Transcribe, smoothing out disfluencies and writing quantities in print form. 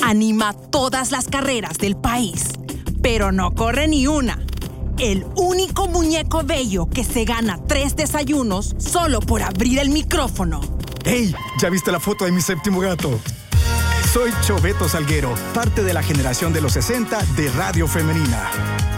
Anima todas las carreras del país, pero no corre ni una. El único muñeco bello que se gana 3 desayunos solo por abrir el micrófono. ¡Hey! ¿Ya viste la foto de mi séptimo gato? Soy Choveto Salguero, parte de la generación de los 60 de Radio Femenina.